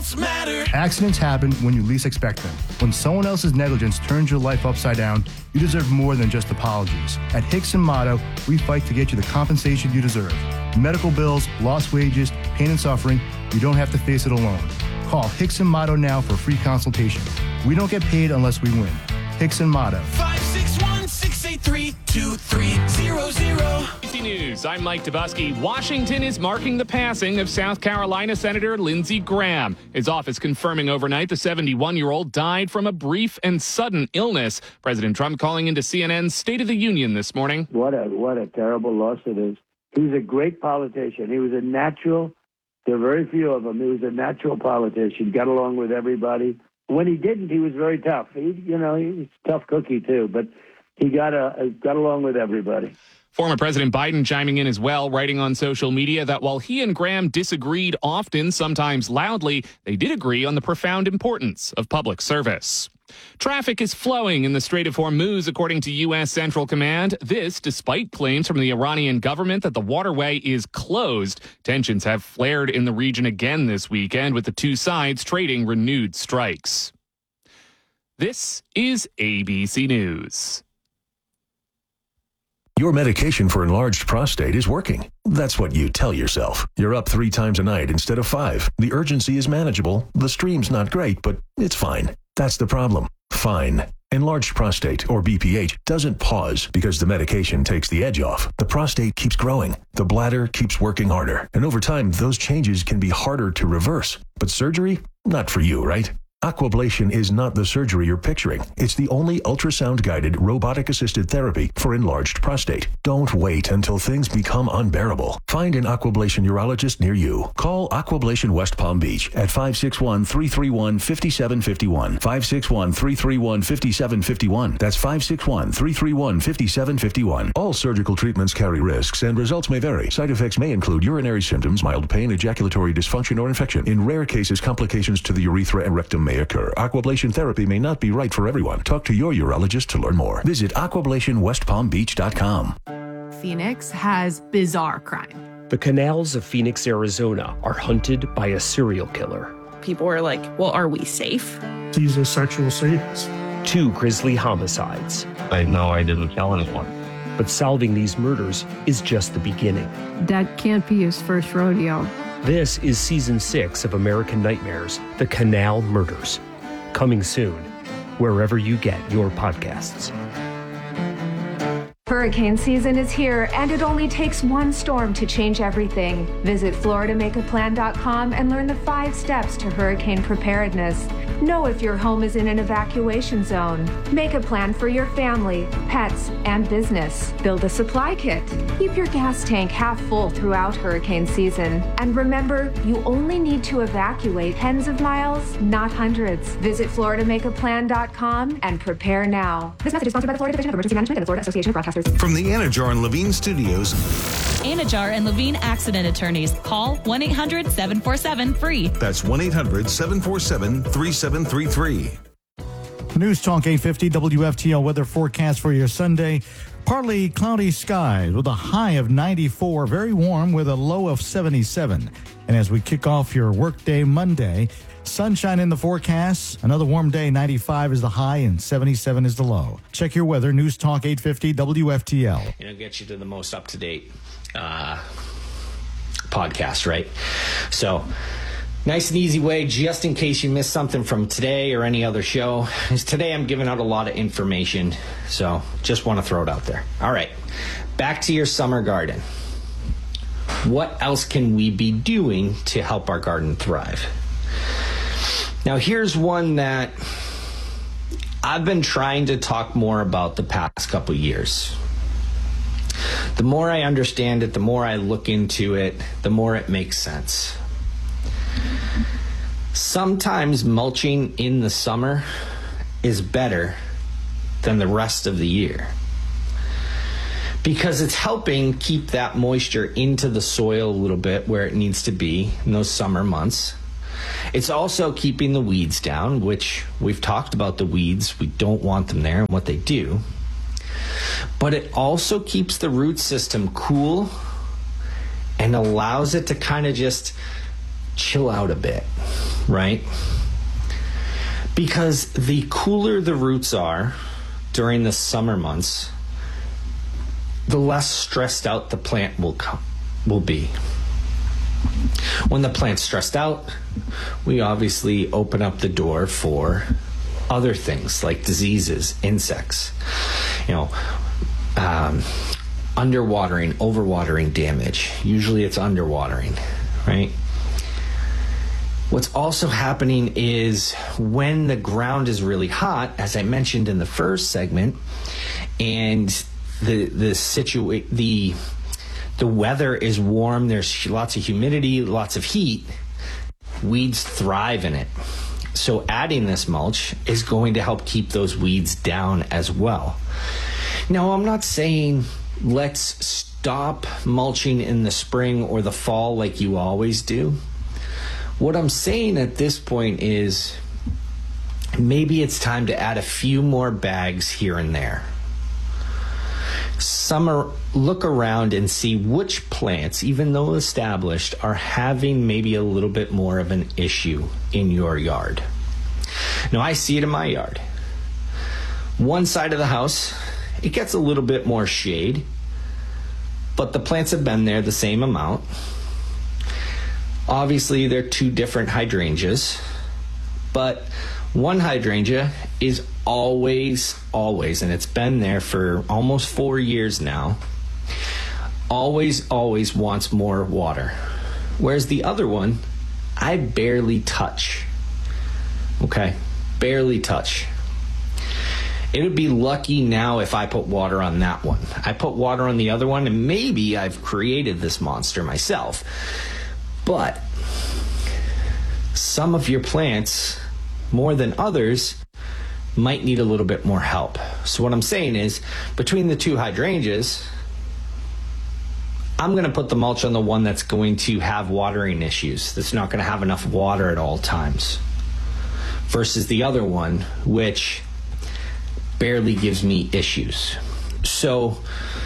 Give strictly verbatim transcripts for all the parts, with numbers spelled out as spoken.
results matter. Accidents happen when you least expect them. When someone else's negligence turns your life upside down, you deserve more than just apologies. At Hicks and Motto, we fight to get you the compensation you deserve. Medical bills, lost wages, pain and suffering, you don't have to face it alone. Call Hicks and Motto now for a free consultation. We don't get paid unless we win. Hicks and Motto. five six one, six eight three, two three zero zero. A B C News, I'm Mike Dubusky. Washington is marking the passing of South Carolina Senator Lindsey Graham. His office confirming overnight the seventy-one-year-old died from a brief and sudden illness. President Trump calling into C N N's State of the Union this morning. What a what a terrible loss it is. He was a great politician. He was a natural. There are very few of them. He was a natural politician. Got along with everybody. When he didn't, he was very tough. He, you know, he's a tough cookie too, but he got a, got along with everybody. Former President Biden chiming in as well, writing on social media that while he and Graham disagreed often, sometimes loudly, they did agree on the profound importance of public service. Traffic is flowing in the Strait of Hormuz, according to U S Central Command. This, despite claims from the Iranian government that the waterway is closed. Tensions have flared in the region again this weekend, with the two sides trading renewed strikes. This is A B C News. Your medication for enlarged prostate is working. That's what you tell yourself. You're up three times a night instead of five. The urgency is manageable. The stream's not great, but it's fine. That's the problem. Fine. Enlarged prostate, or B P H, doesn't pause because the medication takes the edge off. The prostate keeps growing. The bladder keeps working harder. And over time, those changes can be harder to reverse. But surgery? Not for you, right? Aquablation is not the surgery you're picturing. It's the only ultrasound-guided, robotic-assisted therapy for enlarged prostate. Don't wait until things become unbearable. Find an Aquablation urologist near you. Call Aquablation West Palm Beach at five six one, three three one, five seven five one. five six one, three three one, five seven five one. That's five six one, three three one, five seven five one. All surgical treatments carry risks, and results may vary. Side effects may include urinary symptoms, mild pain, ejaculatory dysfunction, or infection. In rare cases, complications to the urethra and rectum may occur. Aquablation therapy may not be right for everyone. Talk to your urologist to learn more. Visit aquablation west palm beach dot com. Phoenix has bizarre crime. The canals of Phoenix, Arizona are hunted by a serial killer. People were like, well, are we safe? These are sexual scenes. Two grisly homicides. I know I didn't kill anyone. But solving these murders is just the beginning. That can't be his first rodeo. This is season six of American Nightmares, The Canal Murders. Coming soon, wherever you get your podcasts. Hurricane season is here, and it only takes one storm to change everything. Visit Florida Make A Plan dot com and learn the five steps to hurricane preparedness. Know if your home is in an evacuation zone. Make a plan for your family, pets, and business. Build a supply kit. Keep your gas tank half full throughout hurricane season. And remember, you only need to evacuate tens of miles, not hundreds. Visit Florida Make A Plan dot com and prepare now. This message is sponsored by the Florida Division of Emergency Management and the Florida Association of Broadcasters. From the Anajar and Levine Studios. Anajar and Levine Accident Attorneys. Call one eight hundred seven four seven free. That's one eight hundred seven four seven three seven three three. News Talk eight fifty W F T L weather forecast for your Sunday. Partly cloudy skies with a high of ninety-four, very warm with a low of seventy-seven. And as we kick off your workday Monday, sunshine in the forecast. Another warm day, ninety-five is the high and seventy-seven is the low. Check your weather, News Talk eight fifty W F T L. You know, get you to the most up-to-date uh, podcast, right? So, nice and easy way, just in case you missed something from today or any other show, is today I'm giving out a lot of information, so just want to throw it out there. All right, back to your summer garden. What else can we be doing to help our garden thrive? Now, here's one that I've been trying to talk more about the past couple years. The more I understand it, the more I look into it, the more it makes sense. Sometimes mulching in the summer is better than the rest of the year because it's helping keep that moisture into the soil a little bit where it needs to be in those summer months. It's also keeping the weeds down, which we've talked about the weeds. We don't want them there and what they do. But it also keeps the root system cool and allows it to kind of just chill out a bit, right? Because the cooler the roots are during the summer months, the less stressed out the plant will come, will be. When the plant's stressed out, we obviously open up the door for other things like diseases, insects, you know, um, underwatering, overwatering damage. Usually it's underwatering, right? What's also happening is when the ground is really hot, as I mentioned in the first segment, and the the situa- the the weather is warm, there's lots of humidity, lots of heat, weeds thrive in it. So adding this mulch is going to help keep those weeds down as well. Now, I'm not saying let's stop mulching in the spring or the fall like you always do. What I'm saying at this point is maybe it's time to add a few more bags here and there. Summer, look around and see which plants, even though established, are having maybe a little bit more of an issue in your yard. Now, I see it in my yard. One side of the house, it gets a little bit more shade, but the plants have been there the same amount. Obviously, they're two different hydrangeas, but one hydrangea is always, always, and it's been there for almost four years now, always, always wants more water. Whereas the other one, I barely touch. Okay? Barely touch. It would be lucky now if I put water on that one. I put water on the other one, and maybe I've created this monster myself. But some of your plants, more than others, might need a little bit more help. So what I'm saying is, between the two hydrangeas, I'm going to put the mulch on the one that's going to have watering issues, that's not going to have enough water at all times, versus the other one, which barely gives me issues. So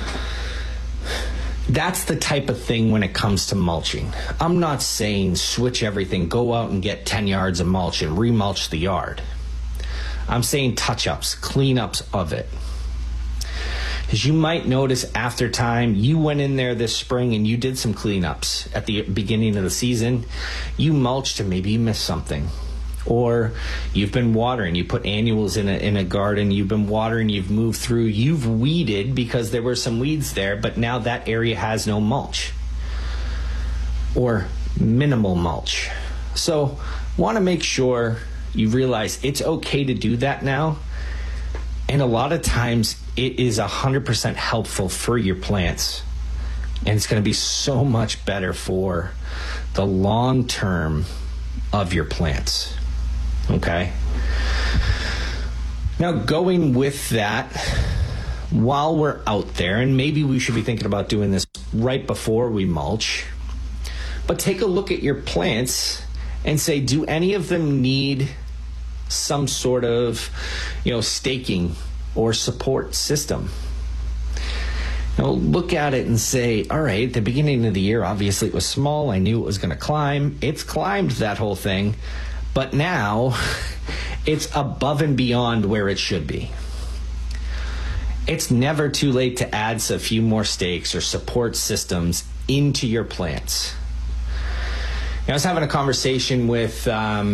that's the type of thing when it comes to mulching. I'm not saying switch everything, go out and get ten yards of mulch and remulch the yard. I'm saying touch-ups, cleanups of it. As you might notice after time, you went in there this spring and you did some cleanups at the beginning of the season. You mulched and maybe you missed something. Or you've been watering, you put annuals in a, in a garden, you've been watering, you've moved through, you've weeded because there were some weeds there, but now that area has no mulch or minimal mulch. So want to make sure you realize it's okay to do that now. And a lot of times it is one hundred percent helpful for your plants. And it's going to be so much better for the long term of your plants. Okay. Now, going with that, while we're out there, and maybe we should be thinking about doing this right before we mulch, but take a look at your plants and say, do any of them need some sort of, you know, staking or support system? Now, look at it and say, all right, at the beginning of the year, obviously it was small. I knew it was going to climb. It's climbed that whole thing. But now it's above and beyond where it should be. It's never too late to add a few more stakes or support systems into your plants. I was having a conversation with um,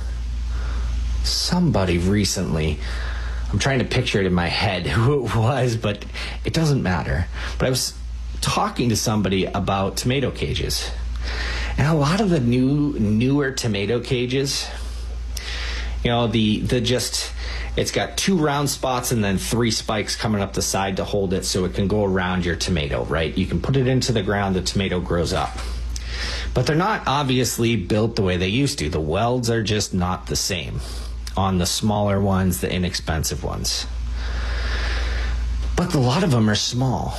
somebody recently. I'm trying to picture it in my head who it was, but it doesn't matter. But I was talking to somebody about tomato cages. And a lot of the new, newer tomato cages, you know, the, the just, it's got two round spots and then three spikes coming up the side to hold it so it can go around your tomato, right? You can put it into the ground, the tomato grows up. But they're not obviously built the way they used to. The welds are just not the same on the smaller ones, the inexpensive ones. But a lot of them are small.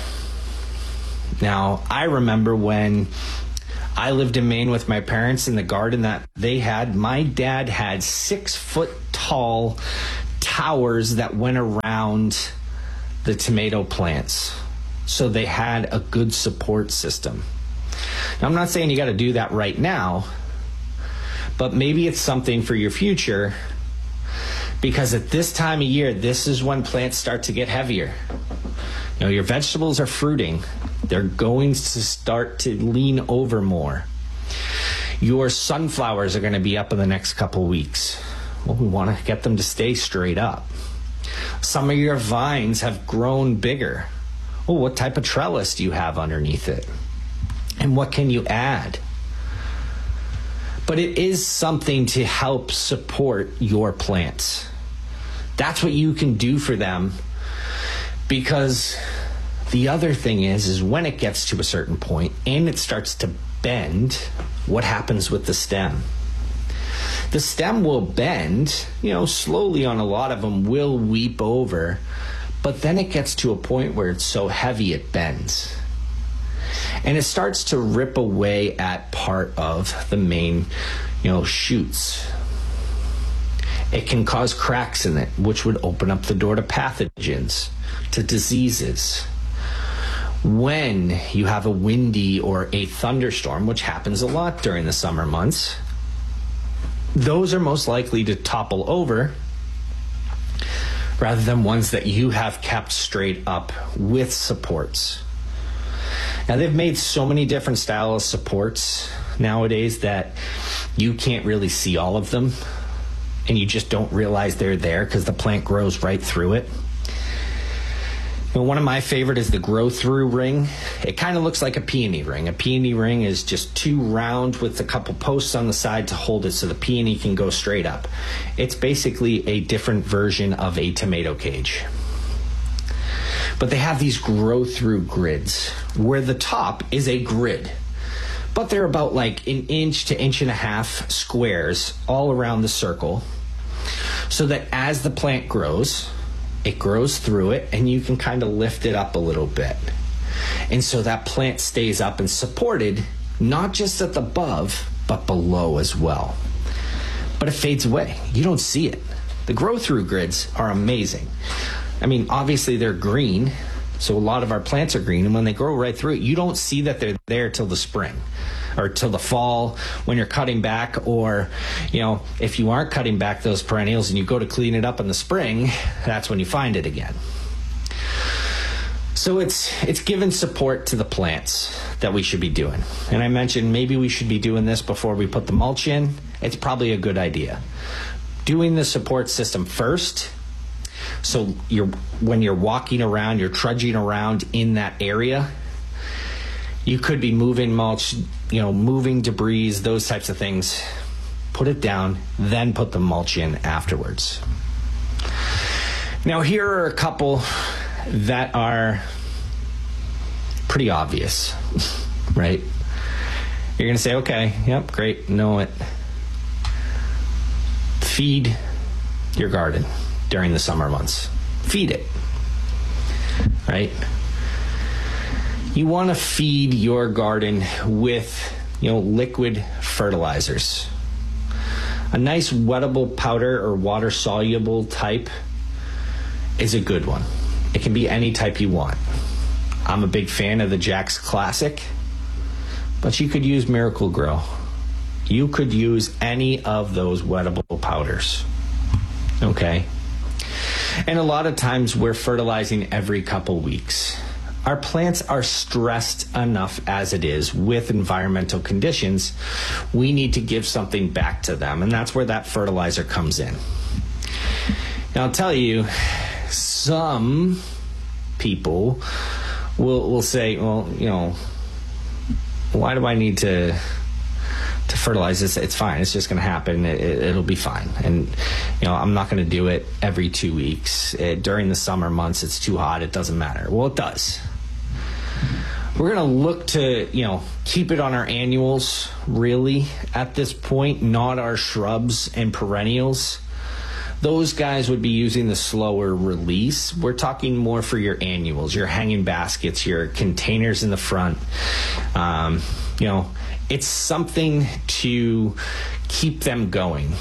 Now, I remember when I lived in Maine with my parents, in the garden that they had, my dad had six foot tall towers that went around the tomato plants. So they had a good support system. Now, I'm not saying you got to do that right now, but maybe it's something for your future, because at this time of year, this is when plants start to get heavier. You know, your vegetables are fruiting. They're going to start to lean over more. Your sunflowers are going to be up in the next couple weeks. Well, we want to get them to stay straight up. Some of your vines have grown bigger. Well, what type of trellis do you have underneath it? And what can you add? But it is something to help support your plants. That's what you can do for them, because the other thing is, is when it gets to a certain point and it starts to bend, what happens with the stem? The stem will bend, you know, slowly on a lot of them, will weep over, but then it gets to a point where it's so heavy it bends. And it starts to rip away at part of the main, you know, shoots. It can cause cracks in it, which would open up the door to pathogens, to diseases. When you have a windy or a thunderstorm, which happens a lot during the summer months, those are most likely to topple over rather than ones that you have kept straight up with supports. Now, they've made so many different styles of supports nowadays that you can't really see all of them, and you just don't realize they're there because the plant grows right through it. You know, one of my favorite is the grow through ring. It kind of looks like a peony ring. A peony ring is just two round with a couple posts on the side to hold it so the peony can go straight up. It's basically a different version of a tomato cage. But they have these grow through grids where the top is a grid, but they're about like an inch to inch and a half squares all around the circle, so that as the plant grows, it grows through it and you can kind of lift it up a little bit. And so that plant stays up and supported, not just at the above, but below as well. But it fades away. You don't see it. The grow through grids are amazing. I mean, obviously they're green, so a lot of our plants are green, and when they grow right through it, you don't see that they're there till the spring or till the fall when you're cutting back, or, you know, if you aren't cutting back those perennials and you go to clean it up in the spring, that's when you find it again. So it's it's giving support to the plants that we should be doing. And I mentioned maybe we should be doing this before we put the mulch in. It's probably a good idea. Doing the support system first, so you're when you're walking around, you're trudging around in that area, you could be moving mulch, you know, moving debris, those types of things. Put it down, then put the mulch in afterwards. Now, here are a couple that are pretty obvious, right? You're going to say, okay, yep, great, know it. Feed your garden during the summer months. Feed it, right? You want to feed your garden with, you know, liquid fertilizers. A nice wettable powder or water soluble type is a good one. It can be any type you want. I'm a big fan of the Jack's Classic, but you could use Miracle Grow. You could use any of those wettable powders. Okay? And a lot of times we're fertilizing every couple weeks. Our plants are stressed enough as it is with environmental conditions. We need to give something back to them, and that's where that fertilizer comes in. Now, I'll tell you, some people will will say, well, you know, why do I need to to fertilize this? It's fine. It's just going to happen. It, it, it'll be fine. And, you know, I'm not going to do it every two weeks. It, during the summer months, it's too hot. It doesn't matter. Well, it does. We're going to look to, you know, keep it on our annuals, really, at this point, not our shrubs and perennials. Those guys would be using the slower release. We're talking more for your annuals, your hanging baskets, your containers in the front. Um, you know, it's something to keep them going.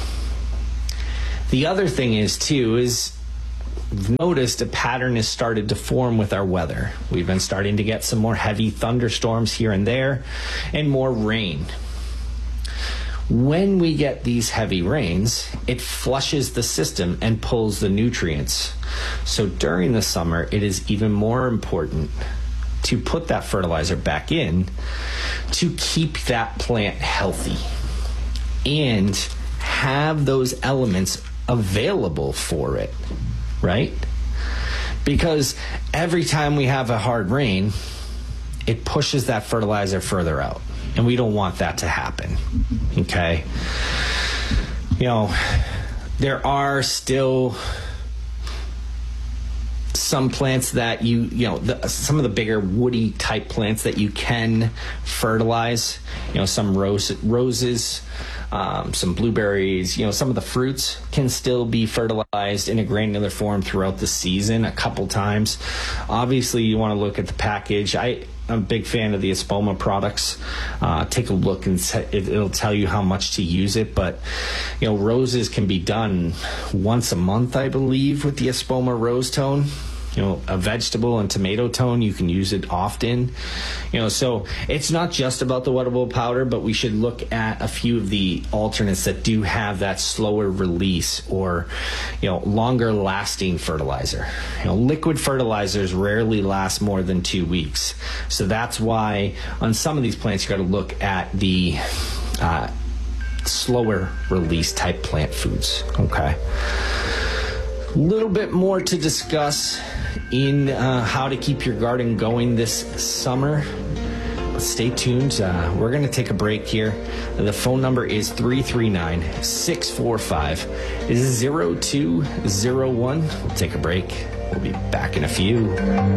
The other thing is, too, is we've noticed a pattern has started to form with our weather. We've been starting to get some more heavy thunderstorms here and there and more rain. When we get these heavy rains, it flushes the system and pulls the nutrients. So during the summer, it is even more important to put that fertilizer back in to keep that plant healthy and have those elements available for it, right? Because every time we have a hard rain, it pushes that fertilizer further out. And we don't want that to happen, okay? You know, there are still some plants that you, you know, the, some of the bigger woody type plants that you can fertilize, you know, some rose, roses, um, some blueberries, you know, some of the fruits can still be fertilized in a granular form throughout the season a couple times. Obviously, you want to look at the package. I, I'm a big fan of the Espoma products. Uh, take a look and it, it'll tell you how much to use it. But, you know, roses can be done once a month, I believe, with the Espoma Rose Tone. You know, a vegetable and tomato tone, you can use it often. You know, so it's not just about the wettable powder, but we should look at a few of the alternates that do have that slower release or, you know, longer lasting fertilizer. You know, liquid fertilizers rarely last more than two weeks. So that's why on some of these plants, you got to look at the uh, slower release type plant foods. Okay. A little bit more to discuss in uh, how to keep your garden going this summer. Stay tuned. Uh, we're going to take a break here. The phone number is three three nine, six four five, zero two zero one. We'll take a break. We'll be back in a few.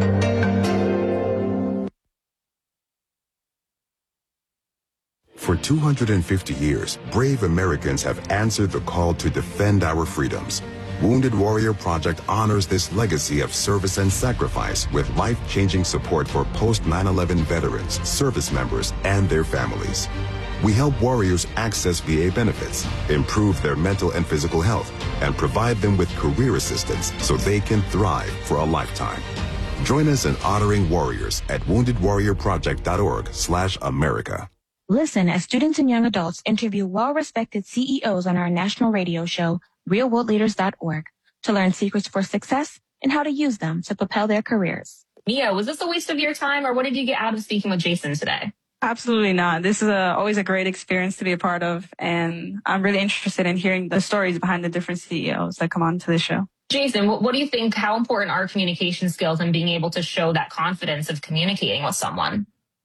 For two hundred fifty years, brave Americans have answered the call to defend our freedoms. Wounded Warrior Project honors this legacy of service and sacrifice with life-changing support for post nine eleven veterans, service members, and their families. We help warriors access V A benefits, improve their mental and physical health, and provide them with career assistance so they can thrive for a lifetime. Join us in honoring warriors at wounded warrior project dot org slash America. Listen as students and young adults interview well-respected C E Os on our national radio show, real world leaders dot org, to learn secrets for success and how to use them to propel their careers. Mia, was this a waste of your time, or what did you get out of speaking with Jason today? Absolutely not. This is a, always a great experience to be a part of, and I'm really interested in hearing the stories behind the different C E Os that come on to the show. Jason, what, what do you think, how important are communication skills and being able to show that confidence of communicating with someone?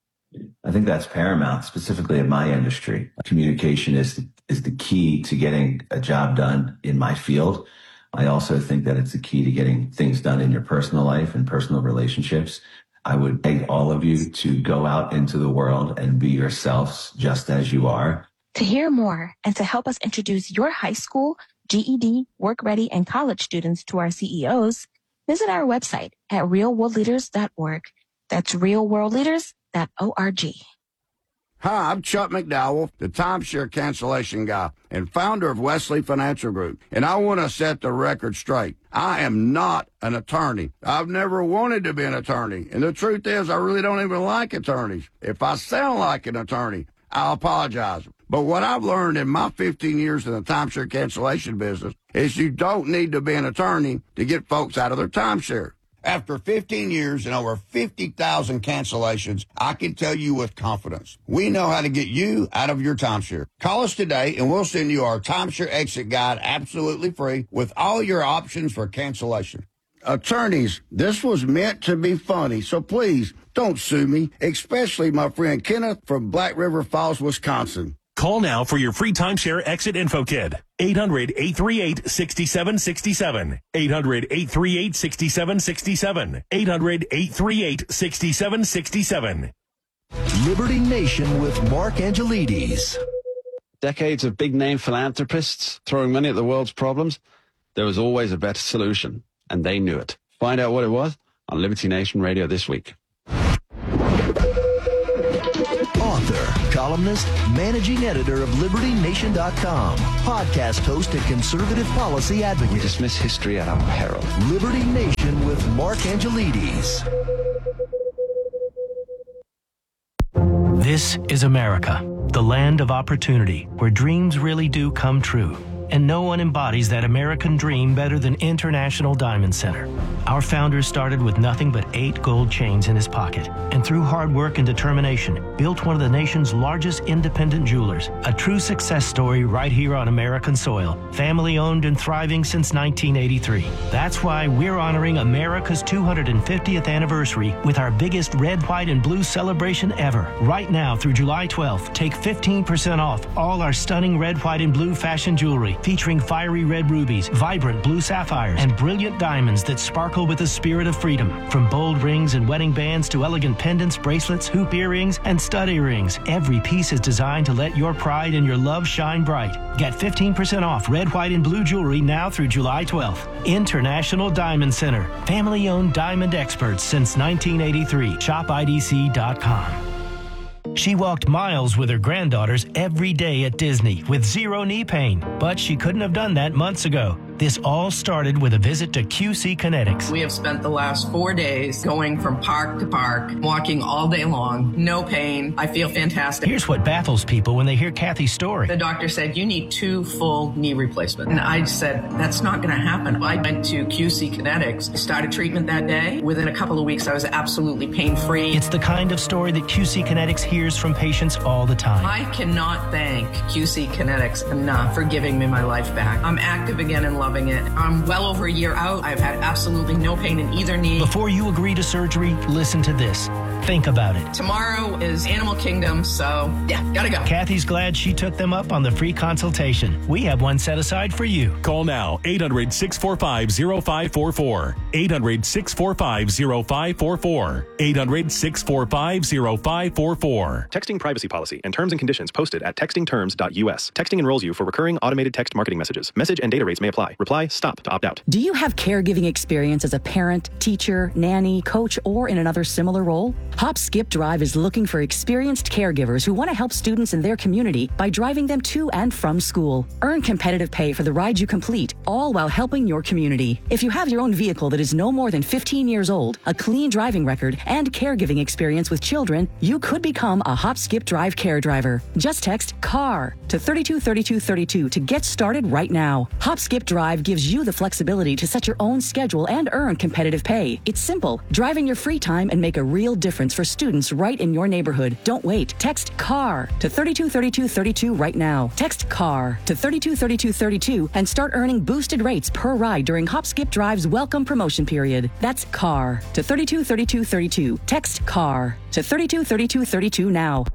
I think that's paramount, specifically in my industry. Communication is the, is the key to getting a job done in my field. I also think that it's the key to getting things done in your personal life and personal relationships. I would beg all of you to go out into the world and be yourselves just as you are. To hear more and to help us introduce your high school, G E D, work ready, and college students to our C E Os, visit our website at real world leaders dot org. That's real world leaders dot org. Hi, I'm Chuck McDowell, the timeshare cancellation guy and founder of Wesley Financial Group, and I want to set the record straight. I am not an attorney. I've never wanted to be an attorney, and the truth is I really don't even like attorneys. If I sound like an attorney, I'll apologize. But what I've learned in my fifteen years in the timeshare cancellation business is you don't need to be an attorney to get folks out of their timeshare. After fifteen years and over fifty thousand cancellations, I can tell you with confidence, we know how to get you out of your timeshare. Call us today and we'll send you our timeshare exit guide absolutely free with all your options for cancellation. Attorneys, this was meant to be funny, so please don't sue me, especially my friend Kenneth from Black River Falls, Wisconsin. Call now for your free timeshare exit info kit. eight hundred, eight three eight, six seven six seven. eight hundred, eight three eight, six seven six seven. eight hundred, eight three eight, six seven six seven. Liberty Nation with Mark Angelides. Decades of big-name philanthropists throwing money at the world's problems. There was always a better solution, and they knew it. Find out what it was on Liberty Nation Radio this week. Author, columnist, managing editor of Liberty Nation dot com, podcast host and conservative policy advocate. We dismiss history at our peril. Liberty Nation with Mark Angelides. This is America, the land of opportunity, where dreams really do come true. And no one embodies that American dream better than International Diamond Center. Our founder started with nothing but eight gold chains in his pocket, and through hard work and determination, built one of the nation's largest independent jewelers. A true success story right here on American soil. Family owned and thriving since nineteen eighty-three. That's why we're honoring America's two hundred fiftieth anniversary with our biggest red, white, and blue celebration ever. Right now through July twelfth, take fifteen percent off all our stunning red, white, and blue fashion jewelry, featuring fiery red rubies, vibrant blue sapphires, and brilliant diamonds that sparkle with the spirit of freedom. From bold rings and wedding bands to elegant pendants, bracelets, hoop earrings, and stud earrings, every piece is designed to let your pride and your love shine bright. Get fifteen percent off red, white, and blue jewelry now through July twelfth. International Diamond Center. Family-owned diamond experts since nineteen eighty-three. shop I D C dot com. She walked miles with her granddaughters every day at Disney with zero knee pain, but she couldn't have done that months ago. This all started with a visit to Q C Kinetics. We have spent the last four days going from park to park, walking all day long, no pain. I feel fantastic. Here's what baffles people when they hear Kathy's story. The doctor said, you need two full knee replacements. And I said, that's not going to happen. I went to Q C Kinetics, started treatment that day. Within a couple of weeks, I was absolutely pain-free. It's the kind of story that Q C Kinetics hears from patients all the time. I cannot thank Q C Kinetics enough for giving me my life back. I'm active again in life. Loving it. I'm well over a year out. I've had absolutely no pain in either knee. Before you agree to surgery, listen to this. Think about it. Tomorrow is Animal Kingdom, so yeah, gotta go. Kathy's glad she took them up on the free consultation. We have one set aside for you. Call now, eight hundred, six four five, zero five four four. eight hundred, six four five, zero five four four. eight hundred, six four five, zero five four four. Texting privacy policy and terms and conditions posted at texting terms dot U S. Texting enrolls you for recurring automated text marketing messages. Message and data rates may apply. Reply STOP to opt out. Do you have caregiving experience as a parent, teacher, nanny, coach, or in another similar role? Hop Skip Drive is looking for experienced caregivers who want to help students in their community by driving them to and from school. Earn competitive pay for the ride you complete, all while helping your community. If you have your own vehicle that is no more than fifteen years old, a clean driving record, and caregiving experience with children, you could become a Hop Skip Drive care driver. Just text CAR to three two three two three two to get started right now. Hop Skip Drive gives you the flexibility to set your own schedule and earn competitive pay. It's simple. Drive in your free time and make a real difference for students right in your neighborhood. Don't wait. Text CAR to three two three two three two right now. Text CAR to three two three two three two and start earning boosted rates per ride during Hop Skip Drive's welcome promotion period. That's CAR to three two three two three two. Text CAR to three two three two three two now.